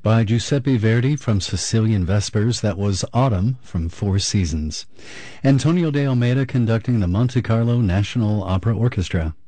By Giuseppe Verdi from Sicilian Vespers. That was Autumn from Four Seasons. Antonio de Almeida conducting the Monte Carlo National Opera Orchestra.